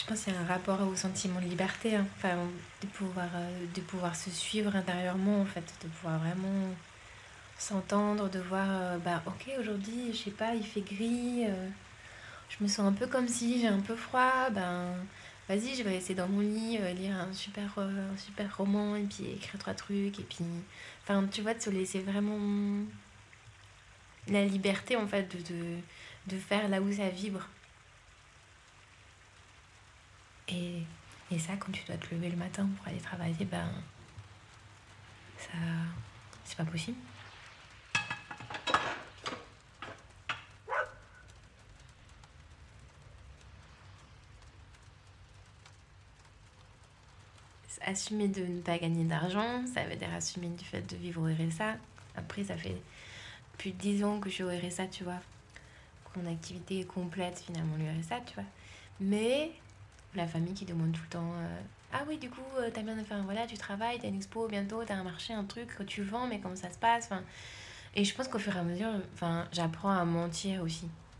Je pense qu'il y a un rapport au sentiment de liberté, hein. Enfin, de pouvoir se suivre intérieurement, en fait, de pouvoir vraiment s'entendre, de voir, bah ok, aujourd'hui, je sais pas, il fait gris, je me sens un peu comme si j'ai un peu froid, ben vas-y, je vais rester dans mon lit, lire un super roman, et puis écrire trois trucs, et puis... Enfin, tu vois, de se laisser vraiment la liberté, en fait, de faire là où ça vibre. Et, et ça, quand tu dois te lever le matin pour aller travailler, ben ça, c'est pas possible. Assumer de ne pas gagner d'argent, ça veut dire assumer du fait de vivre au RSA. Après, ça fait plus de 10 ans que je suis au RSA, tu vois. Mon activité est complète, finalement, le RSA, tu vois. Mais la famille qui demande tout le temps ah oui, du coup, t'as bien... Enfin, voilà, tu travailles, t'as une expo bientôt, t'as un marché, un truc que tu vends, mais comment ça se passe, enfin... Et je pense qu'au fur et à mesure, enfin, j'apprends à mentir aussi.